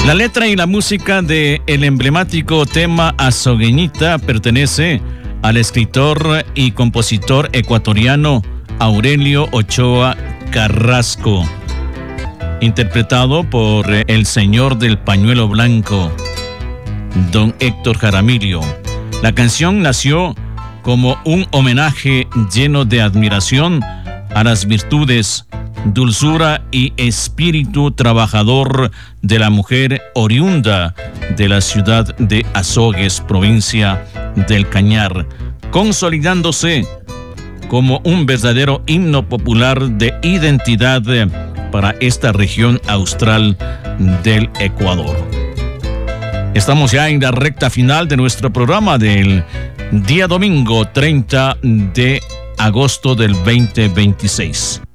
La letra y la música de el emblemático tema Azogueñita pertenece al escritor y compositor ecuatoriano Aurelio Ochoa Carrasco, interpretado por el señor del pañuelo blanco, don Héctor Jaramillo. La canción nació como un homenaje lleno de admiración a las virtudes, dulzura y espíritu trabajador de la mujer oriunda de la ciudad de Azogues, provincia del Cañar, consolidándose como un verdadero himno popular de identidad para esta región austral del Ecuador. Estamos ya en la recta final de nuestro programa del día domingo 30 de agosto del 2026.